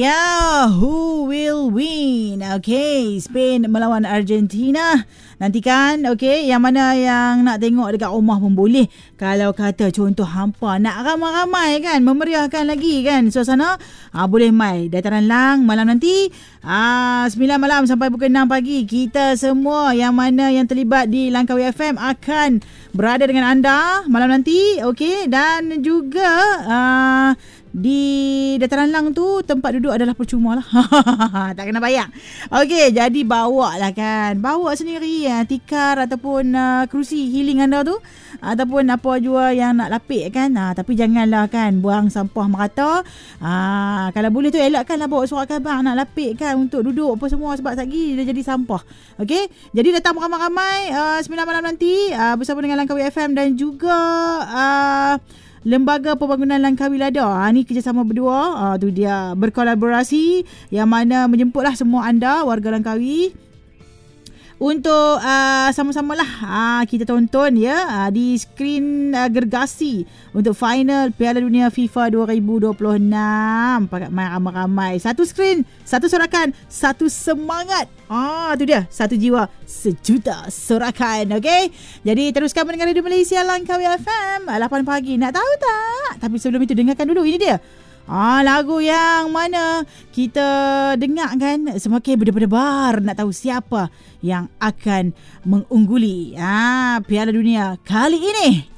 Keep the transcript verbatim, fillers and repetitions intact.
Ya, who will win? Okay, Spain melawan Argentina. Nantikan, okay, yang mana yang nak tengok dekat rumah pun boleh. Kalau kata contoh hampa nak ramai-ramai kan, memeriahkan lagi kan suasana, ah, boleh mai Dataran Lang malam nanti ah, sembilan malam sampai pukul enam pagi. Kita semua yang mana yang terlibat di Langkawi F M akan berada dengan anda malam nanti, okay. Dan juga ah, di Dataran Lang tu tempat duduk adalah percuma lah. Tak kena bayar. Okey, jadi bawa lah kan. Bawa sendiri ya, tikar ataupun uh, kerusi healing anda tu, ataupun apa jua yang nak lapik kan. Ha, tapi janganlah kan buang sampah merata. Ha, kalau boleh tu elakkanlah bawa surat khabar nak lapik kan untuk duduk apa semua, sebab lagi dia jadi sampah. Okey, jadi datang ramai-ramai uh, sembilan malam nanti uh, bersama dengan Langkawi F M dan juga uh, Lembaga Pembangunan Langkawi Lada. Ha, ni kerjasama berdua. Ha, tu dia berkolaborasi yang mana menjemputlah semua anda warga Langkawi untuk uh, sama-samalah uh, kita tonton ya uh, di skrin uh, gergasi untuk final Piala Dunia FIFA dua ribu dua puluh enam. Pakat main ramai-ramai. Satu skrin, satu sorakan, satu semangat. Ah, tu dia. Satu jiwa, sejuta sorakan. Okay? Jadi teruskan mendengar Radio Malaysia Langkawi F M lapan pagi. Nak tahu tak? Tapi sebelum itu dengarkan dulu ini dia. Ah, lagu yang mana kita dengar kan semakin berdebar-debar nak tahu siapa yang akan mengungguli ah, Piala Dunia kali ini.